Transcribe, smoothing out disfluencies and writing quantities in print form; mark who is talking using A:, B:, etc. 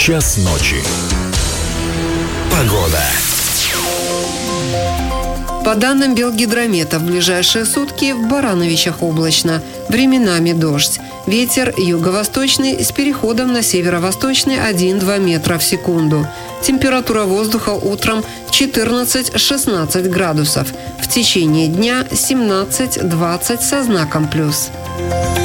A: Час ночи. Погода.
B: По данным Белгидромета, в ближайшие сутки в Барановичах облачно, временами дождь. Ветер юго-восточный с переходом на северо-восточный 1-2 метра в секунду. Температура воздуха утром 14-16 градусов. В течение дня 17-20 со знаком плюс.